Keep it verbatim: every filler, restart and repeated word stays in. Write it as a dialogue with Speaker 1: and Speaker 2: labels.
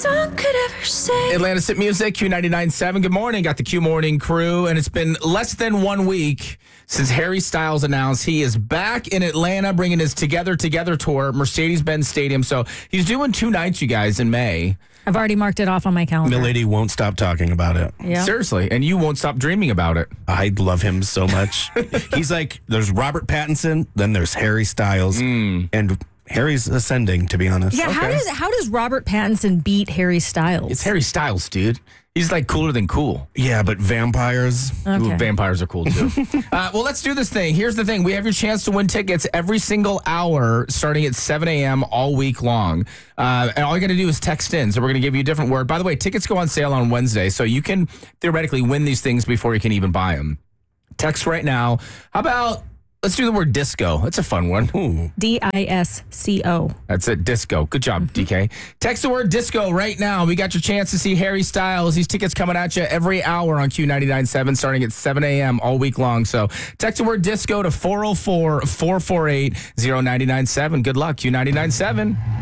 Speaker 1: Song could ever say.
Speaker 2: Atlanta Sit Music, Q ninety-nine point seven. Good morning. Got the Q Morning crew, and it's been less than one week since Harry Styles announced he is back in Atlanta, bringing his Together Together tour, Mercedes-Benz Stadium. So he's doing two nights, you guys, in May.
Speaker 3: I've already marked it off on my calendar.
Speaker 4: Milady won't stop talking about it.
Speaker 3: Yeah.
Speaker 2: Seriously, and you won't stop dreaming about it.
Speaker 4: I love him so much. He's like, there's Robert Pattinson, then there's Harry Styles,
Speaker 2: Mm.
Speaker 4: and Harry's ascending, to be honest.
Speaker 3: Yeah, how
Speaker 2: Okay.
Speaker 3: does how does Robert Pattinson beat Harry Styles?
Speaker 2: It's Harry Styles, dude. He's like cooler than cool.
Speaker 4: Yeah, but vampires.
Speaker 3: Okay.
Speaker 2: Ooh, vampires are cool too. uh, well, let's do this thing. Here's the thing. We have your chance to win tickets every single hour starting at seven a.m. all week long. Uh, and all you got to do is text in. So we're going to give you a different word. By the way, tickets go on sale on Wednesday. So you can theoretically win these things before you can even buy them. Text right now. How about, let's do the word disco. That's a fun one.
Speaker 4: Ooh.
Speaker 3: D I S C O.
Speaker 2: That's it, disco. Good job, D K. Text the word disco right now. We got your chance to see Harry Styles. These tickets coming at you every hour on Q ninety-nine point seven starting at seven a.m. all week long. So text the word disco to four oh four, four four eight, oh nine nine seven. Good luck, Q ninety-nine point seven.